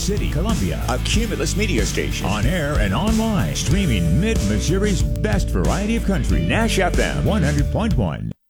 City, Columbia. A Cumulus media station. On air and online. Streaming Mid-Missouri's best variety of country. Nash FM 100.1.